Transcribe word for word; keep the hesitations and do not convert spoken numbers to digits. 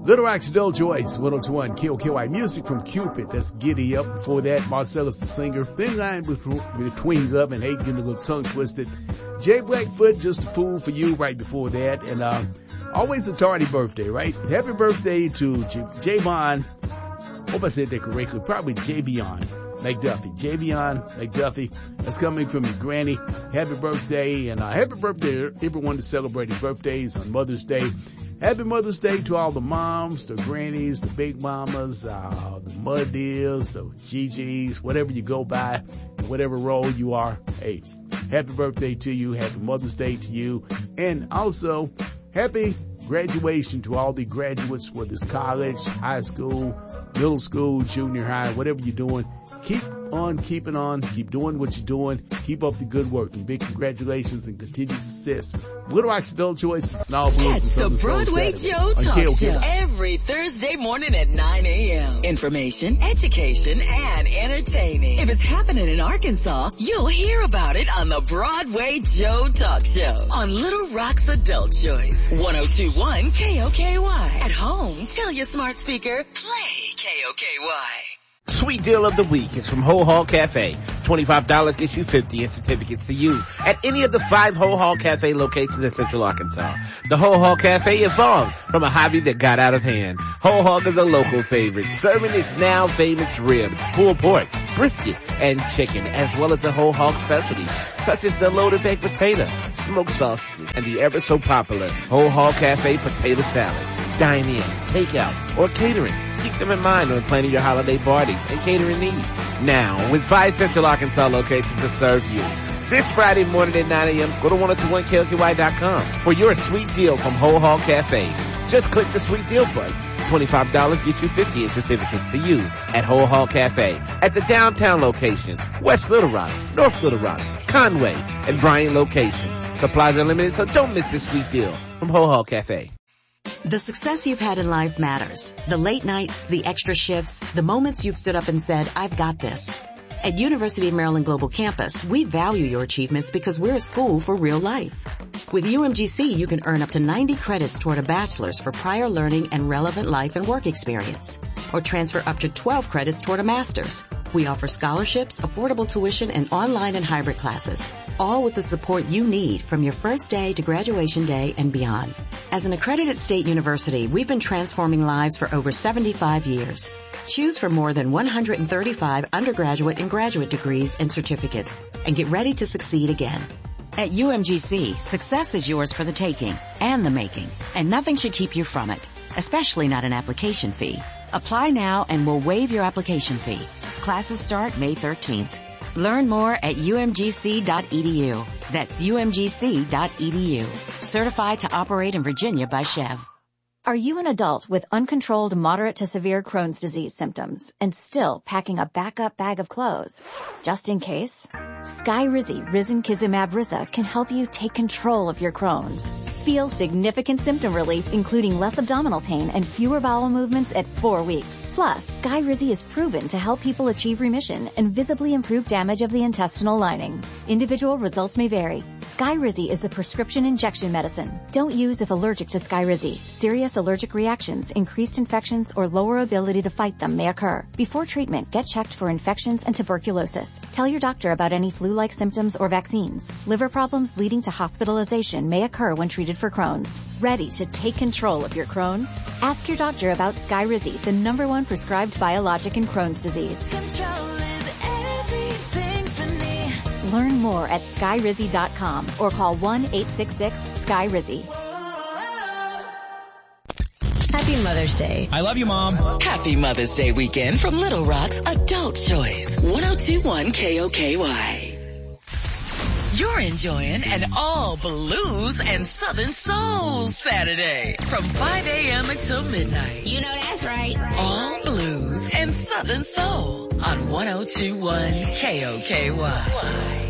Little Rock's Adult Choice, one oh two point one K O K Y. Music from Cupid, that's Giddy Up. Before that, Marcellus the Singer. Thin line between love and hate, getting a little tongue twisted. Jay Blackfoot, Just a Fool for You, right before that. And uh, always a tardy birthday, right? Happy birthday to J- Javon. Hope I said that correctly. Probably Javion McDuffie. Javion McDuffie. That's coming from your granny. Happy birthday. And uh, happy birthday to everyone that celebrated birthdays on Mother's Day. Happy Mother's Day to all the moms, the grannies, the big mamas, uh, the mud deals, the G Gs, whatever you go by, whatever role you are. Hey, happy birthday to you. Happy Mother's Day to you. And also, happy graduation to all the graduates, whether it's college, high school, middle school, junior high, whatever you're doing. Keep on keeping on. Keep doing what you're doing. Keep up the good work. And big congratulations and continued success. Little Rock's Adult Choice. Catch the Broadway Joe Talk Show every Thursday morning at nine a.m. Information, education, and entertaining. If it's happening in Arkansas, you'll hear about it on the Broadway Joe Talk Show on Little Rock's Adult Choice. one oh two point one K O K Y. At home, tell your smart speaker, play K O K Y. Sweet deal of the week is from Ho Hall Cafe. twenty-five dollars gets you fifty in certificates to use at any of the five Ho Hall Cafe locations in Central Arkansas. The Ho Hall Cafe evolved from a hobby that got out of hand. Ho Hall is a local favorite, serving its now famous ribs, pulled pork, brisket, and chicken, as well as the Ho Hall specialties, such as the loaded baked potato, smoked sausages, and the ever so popular Ho Hall Cafe potato salad. Dine in, take out, or catering. Keep them in mind when planning your holiday parties and catering needs. Now, with five Central Arkansas locations to serve you. This Friday morning at nine a.m., go to one oh two point one K O K Y dot com for your sweet deal from Ho Hall Cafe. Just click the sweet deal button. twenty-five dollars gets you fifty in certificates to use at Ho Hall Cafe. At the downtown location, West Little Rock, North Little Rock, Conway, and Bryan locations. Supplies are limited, so don't miss this sweet deal from Ho Hall Cafe. The success you've had in life matters. The late nights, the extra shifts, the moments you've stood up and said, I've got this. At University of Maryland Global Campus, we value your achievements because we're a school for real life. With U M G C, you can earn up to ninety credits toward a bachelor's for prior learning and relevant life and work experience, or transfer up to twelve credits toward a master's. We offer scholarships, affordable tuition, and online and hybrid classes, all with the support you need from your first day to graduation day and beyond. As an accredited state university, we've been transforming lives for over seventy-five years. Choose from more than one hundred thirty-five undergraduate and graduate degrees and certificates, and get ready to succeed again. At U M G C, success is yours for the taking and the making, and nothing should keep you from it, especially not an application fee. Apply now and we'll waive your application fee. Classes start May thirteenth. Learn more at U M G C dot E D U. That's U M G C dot E D U. Certified to operate in Virginia by Chev. Are you an adult with uncontrolled moderate to severe Crohn's disease symptoms and still packing a backup bag of clothes? Just in case? Skyrizi Risankizumab Riza can help you take control of your Crohn's. Feel significant symptom relief, including less abdominal pain and fewer bowel movements at four weeks. Plus, Skyrizi is proven to help people achieve remission and visibly improve damage of the intestinal lining. Individual results may vary. Skyrizi is a prescription injection medicine. Don't use if allergic to Skyrizi. Serious allergic reactions, increased infections, or lower ability to fight them may occur. Before treatment, get checked for infections and tuberculosis. Tell your doctor about any flu-like symptoms or vaccines. Liver problems leading to hospitalization may occur when treated for Crohn's. Ready to take control of your Crohn's? Ask your doctor about Skyrizi, the number one prescribed biologic in Crohn's disease. Control is everything to me. Learn more at skyrizi dot com or call one eight six six Sky Rizzi. Happy Mother's Day. I love you, Mom. Happy Mother's Day weekend from Little Rock's Adult Choice. one oh two point one K O K Y. You're enjoying an all blues and southern soul Saturday from five a.m. until midnight. You know that's right. All blues and southern soul on one oh two point one K O K Y.